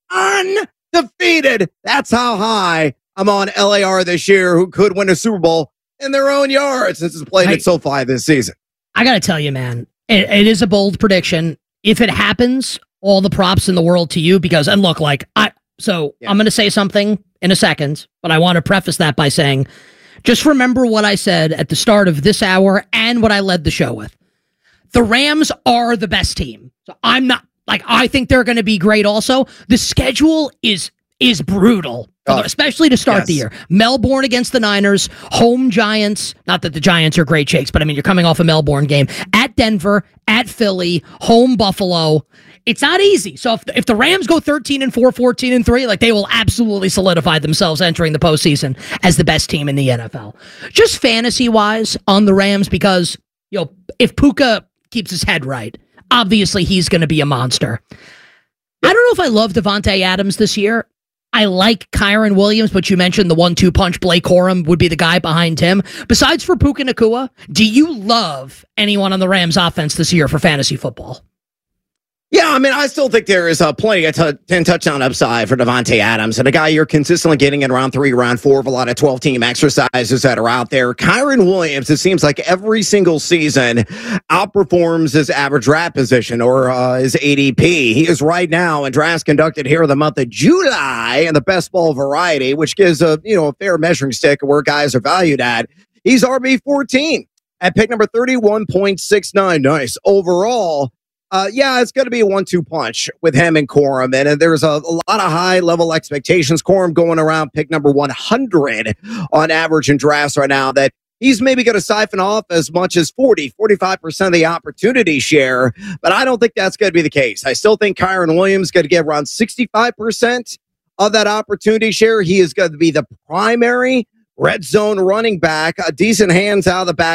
undefeated. That's how high I'm on LAR this year, who could win a Super Bowl in their own yard since it's played at SoFi this season. I got to tell you, man, it is a bold prediction. If it happens, all the props in the world to you, because, and look, I'm going to say something in a second, but I want to preface that by saying, just remember what I said at the start of this hour and what I led the show with. The Rams are the best team. So I'm not, I think they're going to be great also. The schedule is brutal, especially to start the year. Melbourne against the Niners, home Giants. Not that the Giants are great shakes, but I mean, you're coming off a Melbourne game. At Denver, at Philly, home Buffalo. It's not easy. So if the Rams go 13-4, 14-3, they will absolutely solidify themselves entering the postseason as the best team in the NFL. Just fantasy-wise on the Rams, because if Puka keeps his head right, obviously he's going to be a monster. I don't know if I love Devontae Adams this year. I like Kyren Williams, but you mentioned the 1-2 punch. Blake Corum would be the guy behind him. Besides for Puka Nacua, do you love anyone on the Rams offense this year for fantasy football? Yeah, I mean, I still think there is plenty of 10 touchdown upside for Devontae Adams, and a guy you're consistently getting in round 3, round 4 of a lot of 12-team exercises that are out there. Kyren Williams, it seems like every single season outperforms his average draft position or his ADP. He is right now in drafts conducted here in the month of July in the best ball variety, which gives a fair measuring stick of where guys are valued at. He's RB14 at pick number 31.69. Nice overall. It's going to be a 1-2 punch with him and Corum. And there's a lot of high-level expectations. Corum going around pick number 100 on average in drafts right now, that he's maybe going to siphon off as much as 45% of the opportunity share. But I don't think that's going to be the case. I still think Kyren Williams is going to get around 65% of that opportunity share. He is going to be the primary red zone running back, decent hands out of the back.